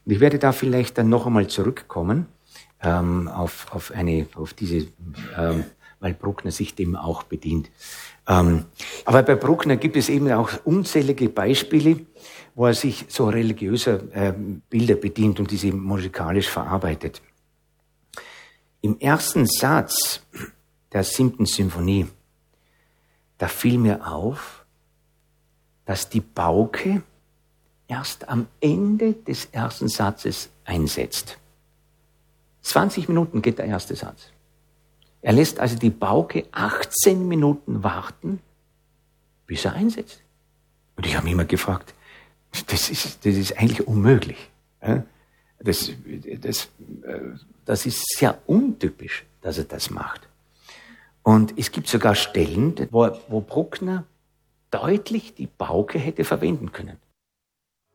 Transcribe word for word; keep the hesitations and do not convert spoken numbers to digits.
Und ich werde da vielleicht dann noch einmal zurückkommen ähm, auf, auf, eine, auf diese, ähm, weil Bruckner sich dem auch bedient. Ähm, aber bei Bruckner gibt es eben auch unzählige Beispiele, wo er sich so religiöser ähm, Bilder bedient und diese musikalisch verarbeitet. Im ersten Satz der siebten Symphonie, da fiel mir auf, dass die Pauke erst am Ende des ersten Satzes einsetzt. zwanzig Minuten geht der erste Satz. Er lässt also die Pauke achtzehn Minuten warten, bis er einsetzt. Und ich habe mich immer gefragt, das ist, das ist eigentlich unmöglich. Das, das, das ist sehr untypisch, dass er das macht. Und es gibt sogar Stellen, wo, wo Bruckner deutlich die Pauke hätte verwenden können.